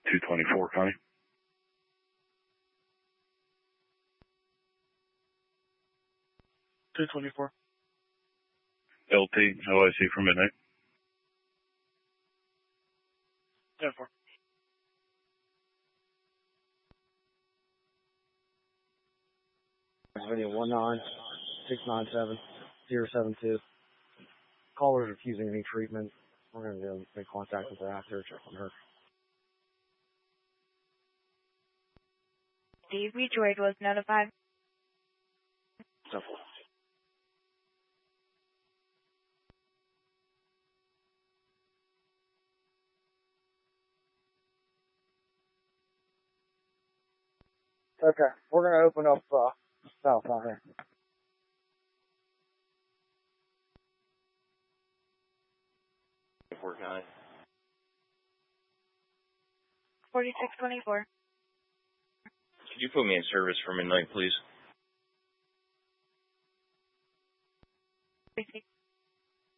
224, Connie. $224. LT, OIC for midnight. 10-4. Virginia 19697-072. Caller's refusing any treatment. We're going to make contact with her after, check on her. Steve Detroit was notified. 10-4. Okay, we're going to open up south out here. Working on it. 4624. Could you put me in service for midnight, please? 36.